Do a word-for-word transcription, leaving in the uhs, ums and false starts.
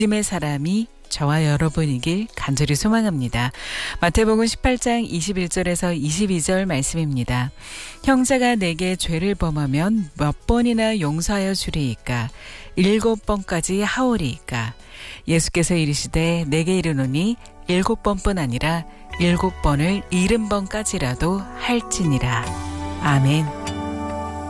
믿음의 사람이 저와 여러분이길 간절히 소망합니다. 마태복음 십팔 장 이십일 절에서 이십이 절 말씀입니다. 형제가 내게 죄를 범하면 몇 번이나 용서하여 주리이까? 일곱 번까지 하오리이까? 예수께서 이르시되 내게 이르노니 일곱 번뿐 아니라 일곱 번을 일흔 번까지라도 할지니라. 아멘.